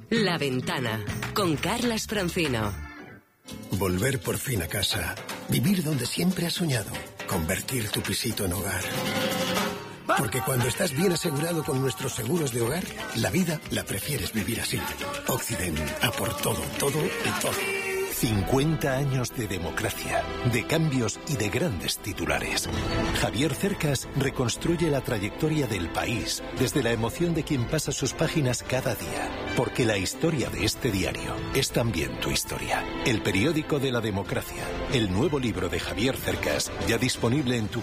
La Ventana, con Carlas Francino. Volver por fin a casa. Vivir donde siempre has soñado. Convertir tu pisito en hogar. Porque cuando estás bien asegurado con nuestros seguros de hogar, la vida la prefieres vivir así. Occident, a por todo, todo y todo. 50 años de democracia, de cambios y de grandes titulares. Javier Cercas reconstruye la trayectoria del país desde la emoción de quien pasa sus páginas cada día. Porque la historia de este diario es también tu historia. El periódico de la democracia. El nuevo libro de Javier Cercas, ya disponible en tu